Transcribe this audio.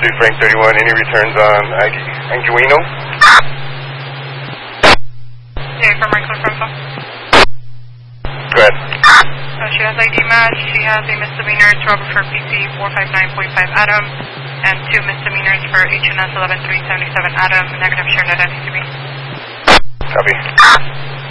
Frank 31, any returns on Anguino? Yeah, from Franklin from phone. Go ahead. She has ID match. She has a misdemeanor trouble for PC 459.5 Adam and 2 misdemeanors for HNS 11377 Adam. Negative, share net NTCB. Copy.